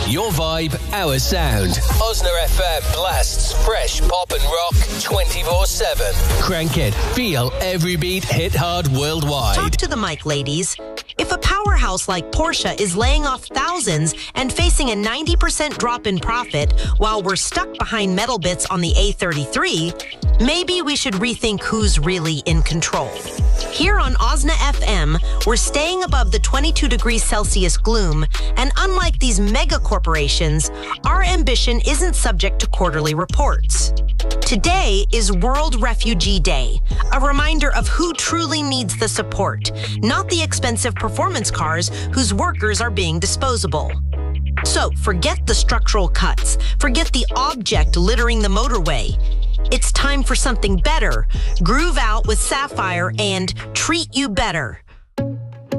Your vibe, our sound. Osner FM blasts fresh pop and rock 24/7. Crank it. Feel every beat hit hard worldwide. Talk to the mic, ladies. If a powerhouse like Porsche is laying off thousands and facing a 90% drop in profit while we're stuck behind metal bits on the A33, maybe we should rethink who's really in control. Here on Osna FM, we're staying above the 22 degrees Celsius gloom, and unlike these mega corporations, our ambition isn't subject to quarterly reports. Today is World Refugee Day, a reminder of who truly needs the support, not the expensive performance cars whose workers are being disposable. So forget the structural cuts, forget the object littering the motorway. It's time for something better. Groove out with Sapphire and Treat You Better.